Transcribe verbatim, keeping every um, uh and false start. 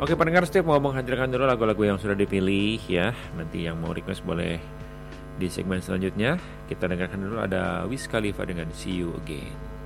Oke pendengar setiap mau menghadirkan dulu lagu-lagu yang sudah dipilih ya. Nanti yang mau request boleh di segmen selanjutnya. Kita dengarkan dulu ada Wiz Khalifa dengan See You Again.